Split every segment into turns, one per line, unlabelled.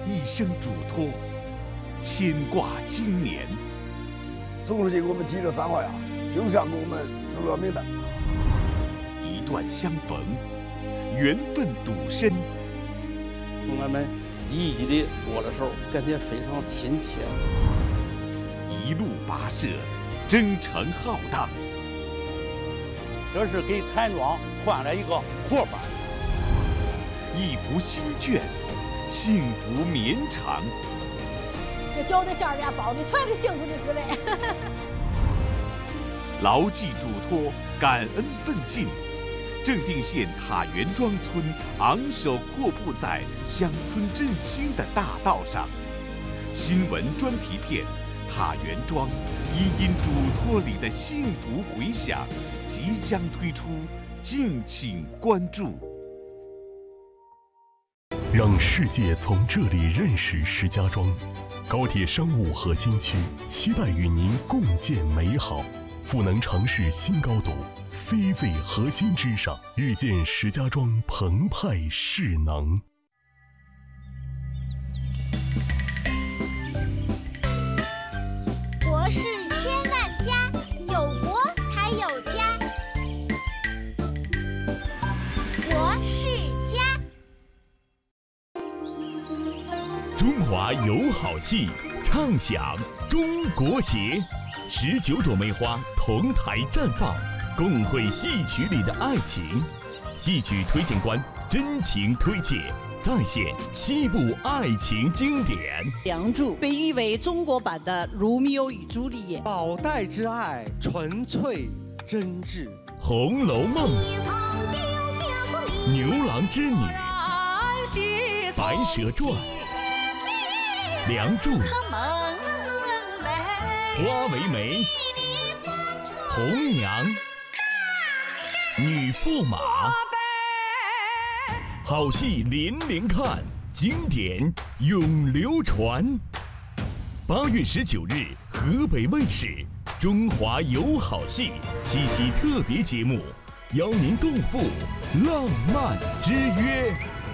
一生嘱托，牵挂经年。
总书记给我们提这3话呀，就像给我们指了明灯。
一段相逢，缘分笃深。
同志们一一的握了手，感觉非常亲切。
一路跋涉，征程浩荡。
这是给谭庄换了一个活法。
一幅新卷，幸福绵长。
这饺子馅儿里包的全是幸福的滋味。
牢记嘱托，感恩奋进。正定县塔园庄村昂首阔步在乡村振兴的大道上。新闻专题片《塔园庄一因嘱托里的幸福回响》即将推出，敬请关注。
让世界从这里认识石家庄。高铁商务核心区期待与您共建美好。赋能城市新高度 ，CZ 核心之上，遇见石家庄澎湃势能。
国是千万家，有国才有家。国是家。
中华有好戏，唱响中国节。19朵梅花同台绽放，共绘戏曲里的爱情。戏曲推荐官真情推介，再现7部爱情经典。
《梁祝》被誉为中国版的《罗密欧与朱丽叶》。
宝黛之爱，纯粹真挚。
《红楼梦》、《牛郎织女》、《白蛇传》、《梁祝》、花为媒、红娘、女驸马，好戏连连看，经典永流传。8月19日，河北卫视《中华有好戏》七夕特别节目，邀您共赴浪漫之约。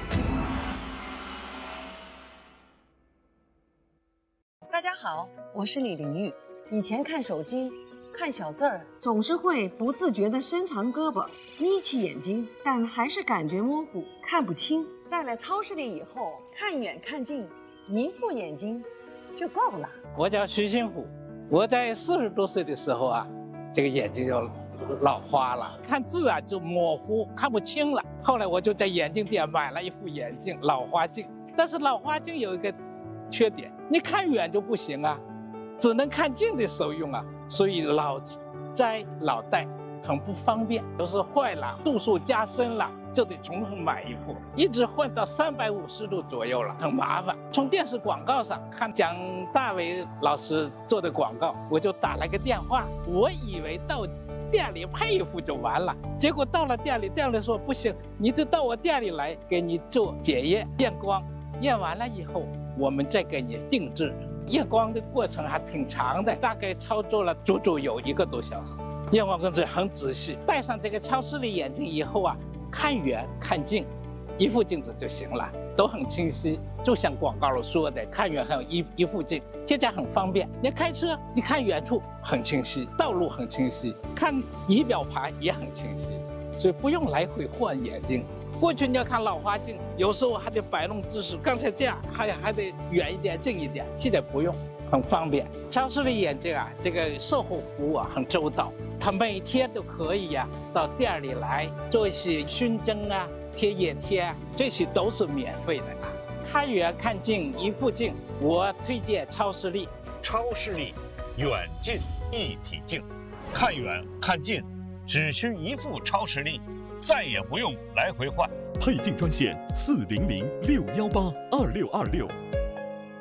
大家好，我是李玲玉。以前看手机看小字儿，总是会不自觉地伸长胳膊眯起眼睛，但还是感觉模糊，看不清。带来超视力以后，看远看近，一副眼睛就够了。
我叫徐新虎，我在40多岁的时候啊，这个眼睛就老花了，看字啊就模糊，看不清了。后来我就在眼镜店买了一副眼镜，老花镜。但是老花镜有一个缺点，你看远就不行啊，只能看近的时候用啊，所以老摘老戴很不方便，有时候坏了，度数加深了，就得重新买一副，一直换到350度左右了，很麻烦。从电视广告上看蒋大为老师做的广告，我就打了个电话，我以为到店里配一副就完了，结果到了店里，店里说不行，你得到我店里来给你做检验验光，验完了以后我们再给你定制。验光的过程还挺长的，大概操作了足足有1个多小时。验光工作很仔细，戴上这个超视力眼镜以后啊，看远看近，一副镜子就行了，都很清晰。就像广告里说的，看远还有一副镜，现在很方便。你开车，你看远处很清晰，道路很清晰，看仪表盘也很清晰，所以不用来回换眼镜。过去你要看老花镜，有时候还得摆弄姿势，刚才这样还得远一点近一点，现在不用，很方便。超视力眼镜啊，这个售后服务啊很周到，他每天都可以呀到店里来做一些熏蒸啊、贴眼贴啊，这些都是免费的啊。看远看近一副镜，我推荐超视力。
超视力远近一体镜，看远看近只需一副超视力，再也不用来回换。
配镜专线400-618-2626。